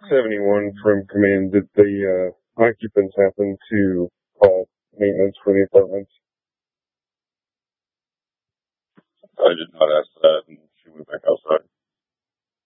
71 from command, did the occupants happen to call maintenance for the apartments? I did not ask that, and she went back outside.